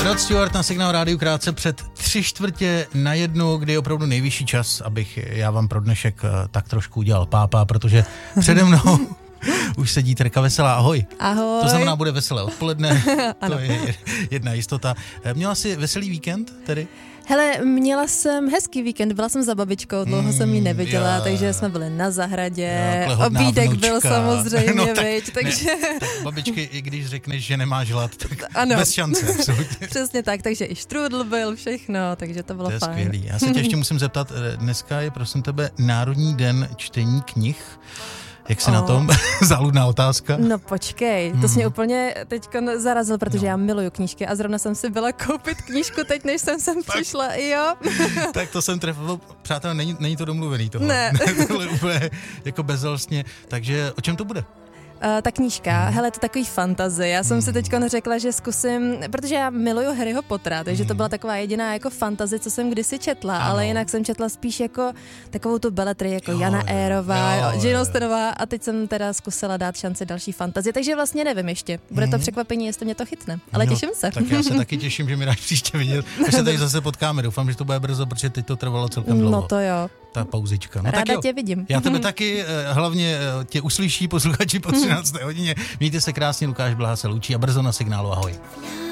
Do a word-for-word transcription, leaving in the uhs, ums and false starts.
Rod Stewart na Signál rádiu krátce před tři čtvrtě na jednu, kdy je opravdu nejvyšší čas, abych já vám pro dnešek tak trošku udělal pápa, protože přede mnou už sedí Terka Veselá. Ahoj. Ahoj. To znamená, bude veselé odpoledne, to je jedna jistota. Měla jsi veselý víkend tedy? Hele, měla jsem hezký víkend, byla jsem za babičkou, dlouho mm, jsem ji neviděla, já, takže jsme byli na zahradě, obídek vnučka. Byl samozřejmě, no, tak, veď, takže... Ne, tak babičky, i když řekneš, že nemáš hlad, tak ano. Bez šance, absolutně. Přesně tak, takže i štrůdl byl, všechno, takže to bylo to je fajn. Skvělý. Já se tě ještě musím zeptat, dneska je prosím tebe Národní den čtení knih. Jak jsi oh. na tom? Záludná otázka. No počkej, to hmm. jsi mě úplně teďko zarazil, protože no. já miluju knížky a zrovna jsem si byla koupit knížku teď, než jsem sem přišla, jo. Tak to jsem trefil, přátelé, není, není to domluvený toho. Ne. Tohle úplně jako bezelstně, takže o čem to bude? Uh, ta knížka, hele, to takový fantasy. Já jsem si teďko neřekla, že zkusím, protože já miluju Harryho Pottera, takže to byla taková jediná jako fantasy, co jsem kdysi četla, ano. ale jinak jsem četla spíš jako takovou tu beletry, jako jo, Jana Eyrová, Jane Austenová a teď jsem teda zkusila dát šanci další fantasy, takže vlastně nevím ještě. Bude to překvapení, jestli mě to chytne, ale no, těším se. Tak já se taky těším, že mi dáš příště vidět, až se tady zase potkáme. Doufám, že to bude brzo, protože teď to trvalo celkem dlouho. No to jo. Ta pauzička. No, Ráda tak tě vidím. Já tebe taky, hlavně tě uslyší posluchači po třinácté hodině. Mějte se krásně, Lukáš Blaha se loučí a brzo na Signálu. Ahoj.